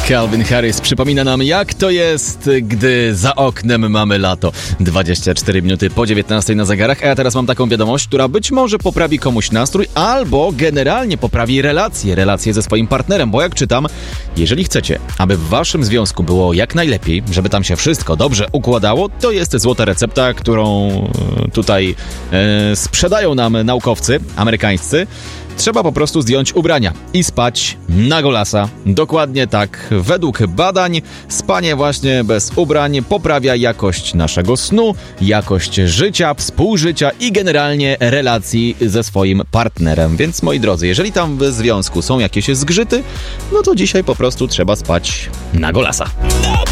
Calvin Harris przypomina nam, jak to jest, gdy za oknem mamy lato. 24 minuty po 19 na zegarach, a ja teraz mam taką wiadomość, która być może poprawi komuś nastrój, albo generalnie poprawi relacje ze swoim partnerem, bo jak czytam, jeżeli chcecie, aby w waszym związku było jak najlepiej, żeby tam się wszystko dobrze układało, to jest złota recepta, którą tutaj sprzedają nam naukowcy amerykańscy. Trzeba po prostu zdjąć ubrania i spać na golasa. Dokładnie tak. Według badań spanie właśnie bez ubrań poprawia jakość naszego snu, jakość życia, współżycia i generalnie relacji ze swoim partnerem. Więc moi drodzy, jeżeli tam w związku są jakieś zgrzyty, no to dzisiaj po prostu trzeba spać na golasa.